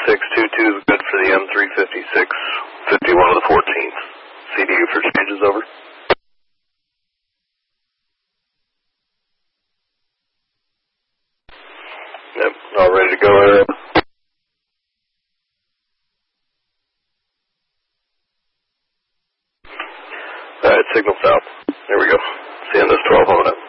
622 is good for the M356, 51 of the 14th. CDU for changes, over. Yep, all ready to go. Alright, signal south. There we go. CNS 12 on it.